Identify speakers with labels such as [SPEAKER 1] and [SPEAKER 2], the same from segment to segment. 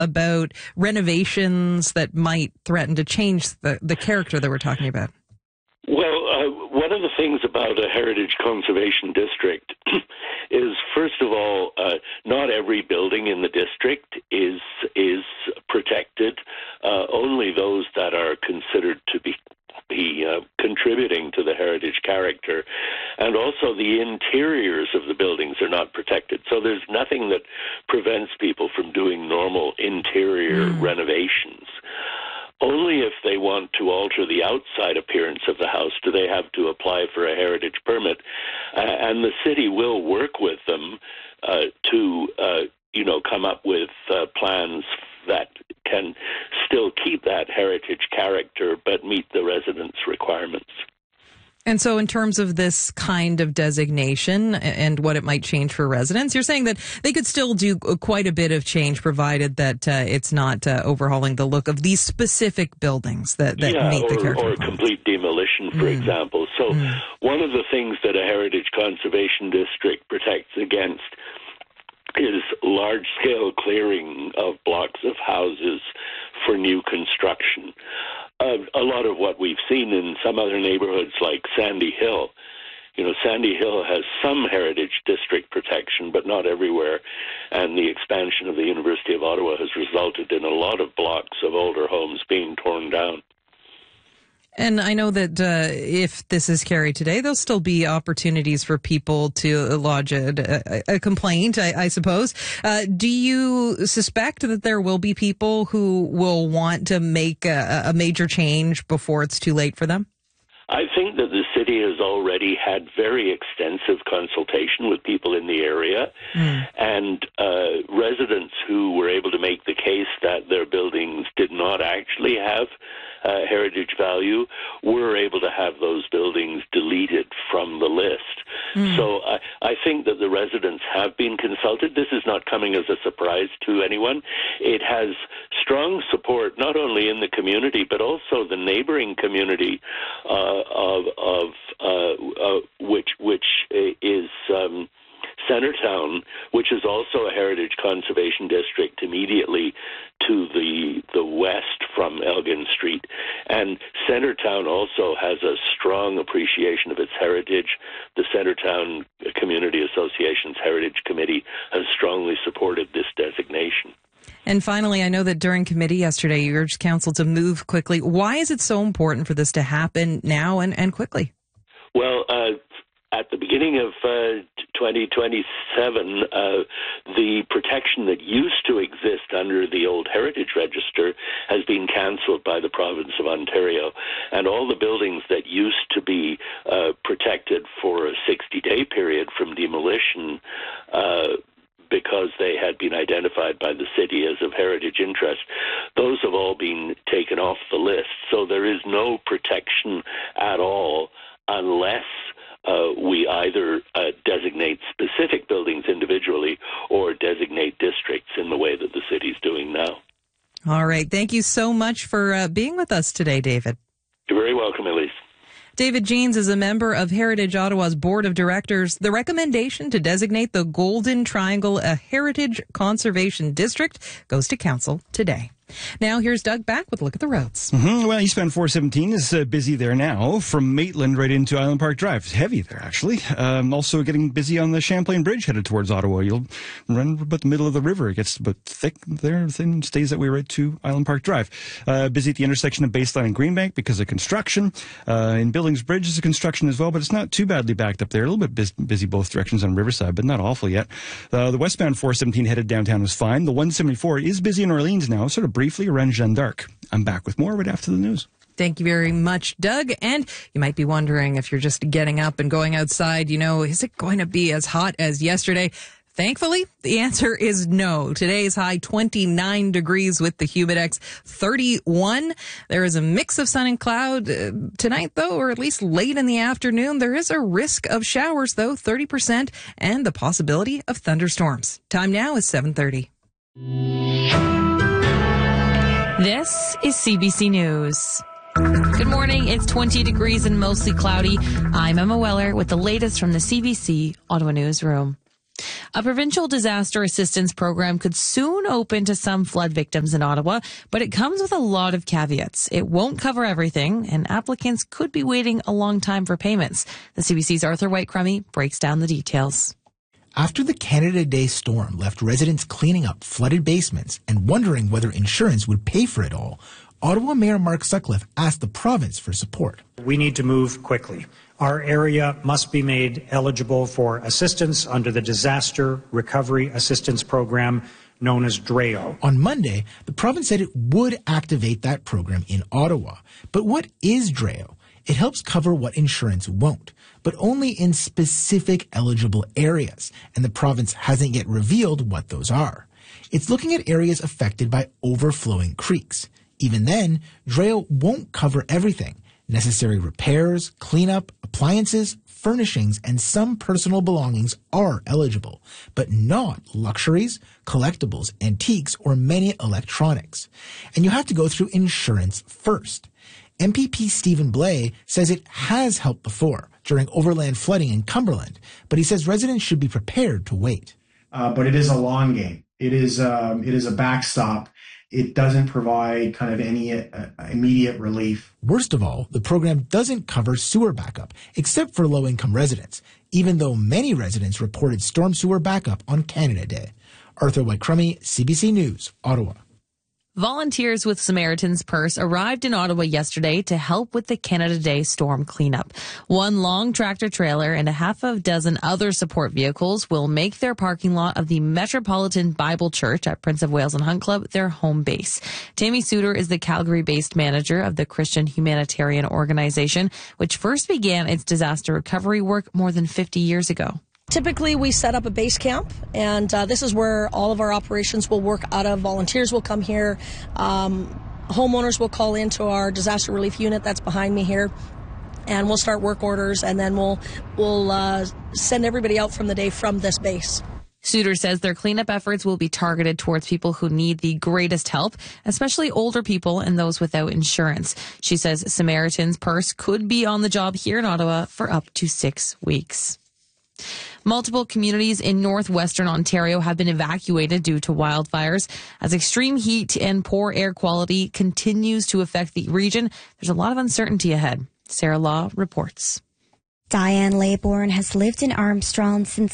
[SPEAKER 1] about renovations that might threaten to change the character that we're talking about?
[SPEAKER 2] Well, one of the things about a heritage conservation district is, first of all, not every building in the district is protected. Only those that are considered to be contributing to the heritage character, and also the interiors of the buildings are not protected. So there's nothing that prevents people from doing normal interior renovations. Only if they want to alter the outside appearance of the house do they have to apply for a heritage permit, and the city will work with them to come up with plans that can still keep that heritage character but meet the residents' requirements.
[SPEAKER 1] And so in terms of this kind of designation and what it might change for residents, you're saying that they could still do quite a bit of change provided that it's not overhauling the look of these specific buildings that meet the character.
[SPEAKER 2] Or complete demolition, for example. So one of the things that a heritage conservation district protects against is large-scale clearing of blocks of houses for new construction. A lot of what we've seen in some other neighborhoods like Sandy Hill, Sandy Hill has some heritage district protection, but not everywhere. And the expansion of the University of Ottawa has resulted in a lot of blocks of older homes being torn down.
[SPEAKER 1] And I know that if this is carried today, there'll still be opportunities for people to lodge a complaint, I suppose. Do you suspect that there will be people who will want to make a major change before it's too late for them?
[SPEAKER 2] I think that the city has already had very extensive consultation with people in the area, and residents who were able to make the case that their buildings did not actually have heritage value were able to have those buildings deleted from the list. So I think that the residents have been consulted. This is not coming as a surprise to anyone. It has strong support not only in the community but also the neighboring community which is Centertown, which is also a heritage conservation district immediately to the west from Elgin Street. And Centertown also has a strong appreciation of its heritage. The Centertown Community Association's Heritage Committee has strongly supported this designation.
[SPEAKER 1] And finally, I know that during committee yesterday, you urged council to move quickly. Why is it so important for this to happen now and quickly?
[SPEAKER 2] Well, at the beginning of 2027, the protection that used to exist under the old Heritage Register has been cancelled by the province of Ontario, and all the buildings that used to be protected for a 60-day period from demolition because they had been identified by the city as of heritage interest, those have all been taken off the list. So there is no protection at all unless we either designate specific buildings individually or designate districts in the way that the city's doing now.
[SPEAKER 1] All right. Thank you so much for being with us today, David.
[SPEAKER 2] You're very welcome, Elise.
[SPEAKER 1] David Jeans is a member of Heritage Ottawa's Board of Directors. The recommendation to designate the Golden Triangle a Heritage Conservation District goes to Council today. Now, here's Doug back with a look at the roads.
[SPEAKER 3] Well, eastbound 417 is busy there now from Maitland right into Island Park Drive. It's heavy there, actually. Also getting busy on the Champlain Bridge headed towards Ottawa. You'll run about the middle of the river. It gets a bit thick there, then stays that way right to Island Park Drive. Busy at the intersection of Baseline and Greenbank because of construction. In Billings Bridge is a construction as well, but it's not too badly backed up there. A little bit busy both directions on Riverside, but not awful yet. The westbound 417 headed downtown is fine. The 174 is busy in Orleans now, sort of briefly around Jeanne d'Arc. I'm back with more right after the news.
[SPEAKER 1] Thank you very much, Doug. And you might be wondering if you're just getting up and going outside, is it going to be as hot as yesterday? Thankfully, the answer is no. Today's high 29 degrees with the Humidex 31. There is a mix of sun and cloud tonight, though, or at least late in the afternoon. There is a risk of showers, though, 30%, and the possibility of thunderstorms. Time now is 7:30.
[SPEAKER 4] This is CBC News. Good morning. It's 20 degrees and mostly cloudy. I'm Emma Weller with the latest from the CBC Ottawa Newsroom. A provincial disaster assistance program could soon open to some flood victims in Ottawa, but it comes with a lot of caveats. It won't cover everything, and applicants could be waiting a long time for payments. The CBC's Arthur White-Crummey breaks down the details.
[SPEAKER 5] After the Canada Day storm left residents cleaning up flooded basements and wondering whether insurance would pay for it all, Ottawa Mayor Mark Sutcliffe asked the province for support.
[SPEAKER 6] We need to move quickly. Our area must be made eligible for assistance under the Disaster Recovery Assistance Program known as DRAO.
[SPEAKER 5] On Monday, the province said it would activate that program in Ottawa. But what is DRAO? It helps cover what insurance won't, but only in specific eligible areas, and the province hasn't yet revealed what those are. It's looking at areas affected by overflowing creeks. Even then, DRAO won't cover everything. Necessary repairs, cleanup, appliances, furnishings, and some personal belongings are eligible, but not luxuries, collectibles, antiques, or many electronics. And you have to go through insurance first. MPP Stephen Blais says it has helped before during overland flooding in Cumberland, but he says residents should be prepared to wait.
[SPEAKER 7] But it is a long game. It is a backstop. It doesn't provide kind of any immediate relief.
[SPEAKER 5] Worst of all, the program doesn't cover sewer backup, except for low-income residents, even though many residents reported storm sewer backup on Canada Day. Arthur White-Crummey, CBC News, Ottawa.
[SPEAKER 4] Volunteers with Samaritan's Purse arrived in Ottawa yesterday to help with the Canada Day storm cleanup. One long tractor trailer and a half a dozen other support vehicles will make their parking lot of the Metropolitan Bible Church at Prince of Wales and Hunt Club their home base. Tammy Suter is the Calgary-based manager of the Christian humanitarian organization, which first began its disaster recovery work more than 50 years ago.
[SPEAKER 8] Typically, we set up a base camp, and this is where all of our operations will work out of. Volunteers will come here. Homeowners will call into our disaster relief unit that's behind me here, and we'll start work orders, and then we'll send everybody out from the day from this base.
[SPEAKER 4] Suter says their cleanup efforts will be targeted towards people who need the greatest help, especially older people and those without insurance. She says Samaritan's Purse could be on the job here in Ottawa for up to 6 weeks. Multiple communities in northwestern Ontario have been evacuated due to wildfires. As extreme heat and poor air quality continues to affect the region, there's a lot of uncertainty ahead. Sarah Law reports.
[SPEAKER 9] Diane Laybourne has lived in Armstrong since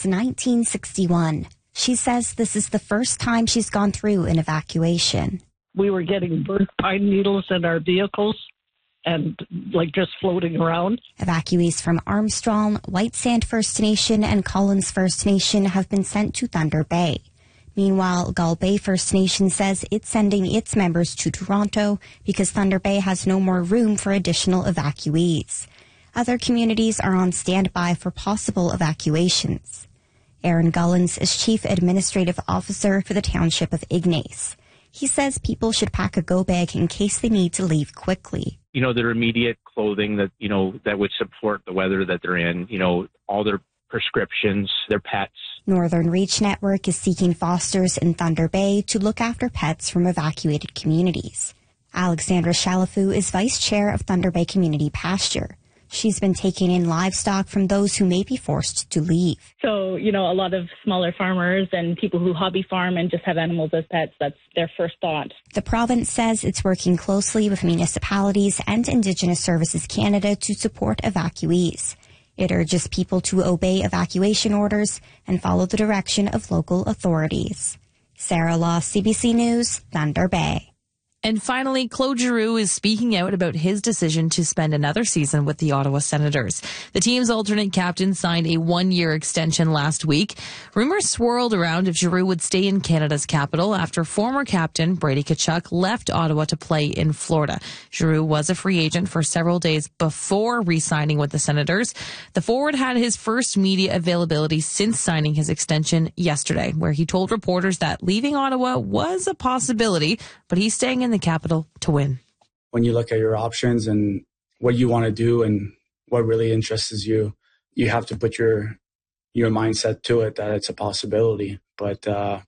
[SPEAKER 9] 1961. She says this is the first time she's gone through an evacuation.
[SPEAKER 10] We were getting burnt pine needles in our vehicles and just floating around.
[SPEAKER 9] Evacuees from Armstrong, White Sand First Nation, and Collins First Nation have been sent to Thunder Bay. Meanwhile, Gull Bay First Nation says it's sending its members to Toronto because Thunder Bay has no more room for additional evacuees. Other communities are on standby for possible evacuations. Aaron Gullins is Chief Administrative Officer for the Township of Ignace. He says people should pack a go bag in case they need to leave quickly.
[SPEAKER 11] Their immediate clothing that would support the weather that they're in, all their prescriptions, their pets.
[SPEAKER 9] Northern Reach Network is seeking fosters in Thunder Bay to look after pets from evacuated communities. Alexandra Chalafu is vice chair of Thunder Bay Community Pasture. She's been taking in livestock from those who may be forced to leave.
[SPEAKER 12] So, a lot of smaller farmers and people who hobby farm and just have animals as pets, that's their first thought.
[SPEAKER 9] The province says it's working closely with municipalities and Indigenous Services Canada to support evacuees. It urges people to obey evacuation orders and follow the direction of local authorities. Sarah Law, CBC News, Thunder Bay.
[SPEAKER 4] And finally, Claude Giroux is speaking out about his decision to spend another season with the Ottawa Senators. The team's alternate captain signed a one-year extension last week. Rumors swirled around if Giroux would stay in Canada's capital after former captain Brady Tkachuk left Ottawa to play in Florida. Giroux was a free agent for several days before re-signing with the Senators. The forward had his first media availability since signing his extension yesterday, where he told reporters that leaving Ottawa was a possibility, but he's staying in the capital to win.
[SPEAKER 13] When you look at your options and what you want to do and what really interests you, you have to put your mindset to it that it's a possibility. But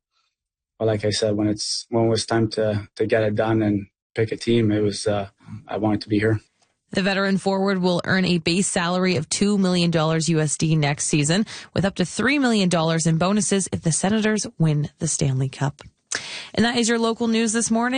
[SPEAKER 13] like I said, when it was time to get it done and pick a team, it was I wanted to be here.
[SPEAKER 4] The veteran forward will earn a base salary of $2 million USD next season, with up to $3 million in bonuses if the Senators win the Stanley Cup. And that is your local news this morning.